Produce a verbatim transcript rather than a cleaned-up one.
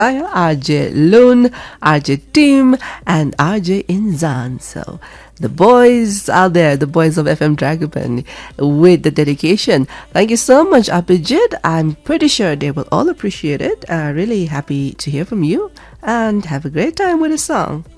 R J Loon, R J Tim, and R J Inzan. So the boys are there, the boys of F M Dragoman, with the dedication. Thank you so much, Abhijit. I'm pretty sure they will all appreciate it. Uh, really happy to hear from you, and have a great time with the song.